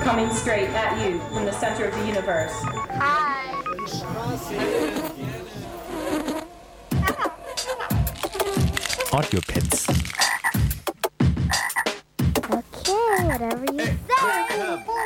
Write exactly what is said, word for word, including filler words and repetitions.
coming straight at you from the center of the universe. Hi. Audiopets.